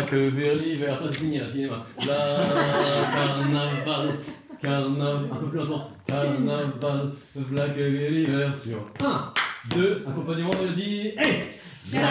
que vers l'hiver. Toi, c'est fini, là, cinéma. La carnaval, un peu plus lentement. Carnaval, v'là que vers l'hiver sur 1, 2, accompagnement mélodie, et